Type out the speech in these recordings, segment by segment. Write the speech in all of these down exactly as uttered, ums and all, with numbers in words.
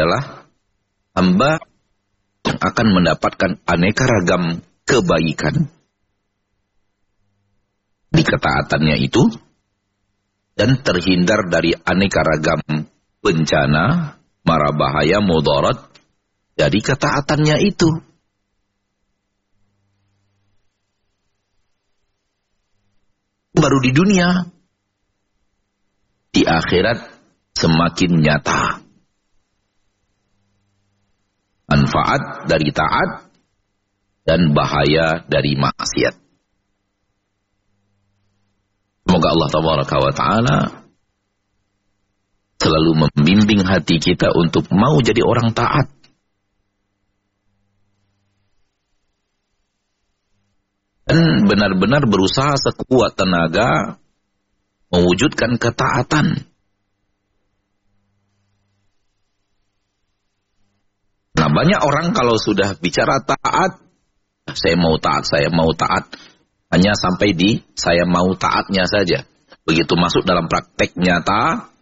adalah hamba yang akan mendapatkan aneka ragam kebaikan di ketaatannya itu, dan terhindar dari aneka ragam bencana, mara bahaya, mudarat dari ketaatannya itu. Baru di dunia, di akhirat semakin nyata manfaat dari taat dan bahaya dari maksiat. Semoga Allah Tabaraka wa Ta'ala selalu membimbing hati kita untuk mau jadi orang taat. Dan benar-benar berusaha sekuat tenaga mewujudkan ketaatan. Nah, banyak orang kalau sudah bicara taat, saya mau taat, saya mau taat, hanya sampai di saya mau taatnya saja. Begitu masuk dalam praktek nyata,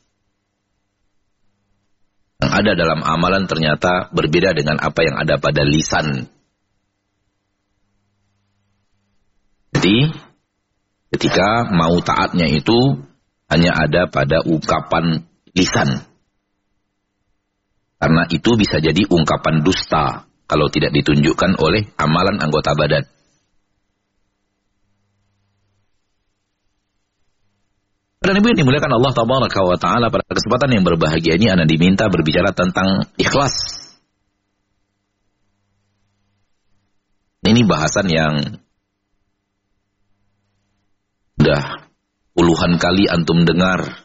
yang ada dalam amalan ternyata berbeda dengan apa yang ada pada lisan. Jadi, ketika mau taatnya itu hanya ada pada ungkapan lisan. Karena itu bisa jadi ungkapan dusta kalau tidak ditunjukkan oleh amalan anggota badan. Dan ibu yang dimuliakan Allah Tabaraka wa Ta'ala, pada kesempatan yang berbahagia ini Anda diminta berbicara tentang ikhlas. Ini bahasan yang sudah puluhan kali antum dengar,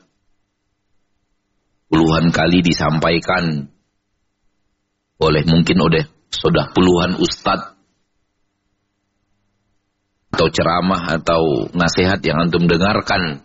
puluhan kali disampaikan oleh mungkin oleh sudah puluhan ustadz atau ceramah atau nasihat yang antum dengarkan.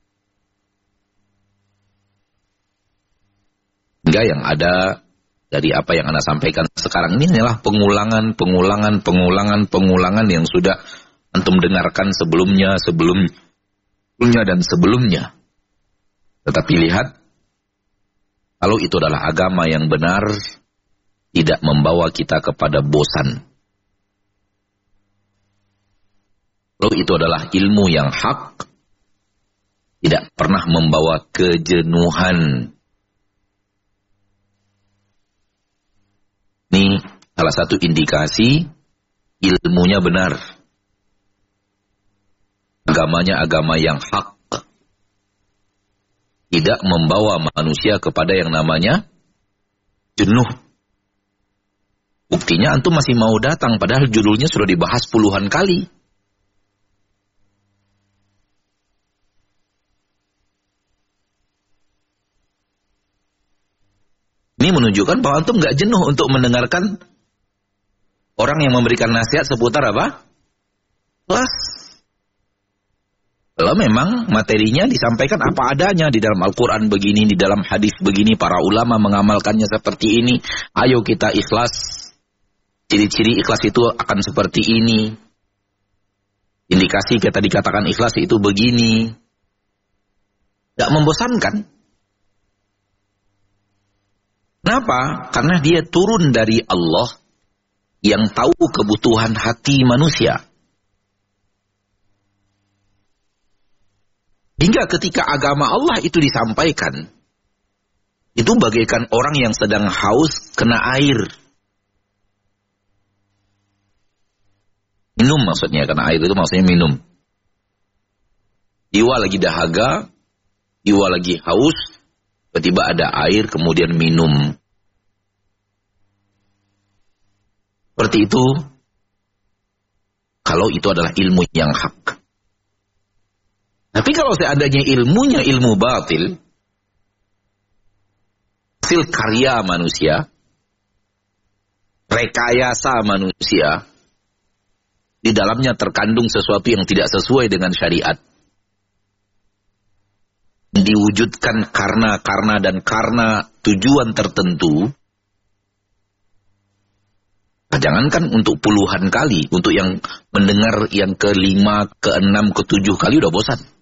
Hingga yang ada dari apa yang Anda sampaikan sekarang ini adalah pengulangan, pengulangan, pengulangan, pengulangan yang sudah antum dengarkan sebelumnya, sebelumnya, dan sebelumnya. Tetapi lihat, kalau itu adalah agama yang benar, tidak membawa kita kepada bosan. Kalau itu adalah ilmu yang hak, tidak pernah membawa kejenuhan. Ini salah satu indikasi ilmunya benar. Agamanya agama yang hak. Tidak membawa manusia kepada yang namanya jenuh. Buktinya antum masih mau datang padahal judulnya sudah dibahas puluhan kali. Ini menunjukkan bahwa antum gak jenuh untuk mendengarkan orang yang memberikan nasihat seputar apa? Kelas. Kalau memang materinya disampaikan apa adanya, di dalam Al-Quran begini, di dalam hadis begini, para ulama mengamalkannya seperti ini, ayo kita ikhlas. Ciri-ciri ikhlas itu akan seperti ini. Indikasi kita dikatakan ikhlas itu begini. Gak membosankan. Kenapa? Karena dia turun dari Allah yang tahu kebutuhan hati manusia. Hingga ketika agama Allah itu disampaikan, itu bagaikan orang yang sedang haus kena air. Minum maksudnya, karena air itu maksudnya minum. Jiwa lagi dahaga, jiwa lagi haus, tiba-tiba ada air kemudian minum. Seperti itu, kalau itu adalah ilmu yang hak. Tapi kalau seandainya ilmunya ilmu batil, hasil karya manusia, rekayasa manusia, di dalamnya terkandung sesuatu yang tidak sesuai dengan syariat. Diwujudkan karena-karena dan karena tujuan tertentu. Jangankan untuk puluhan kali, untuk yang mendengar yang kelima, keenam, ketujuh kali udah bosan.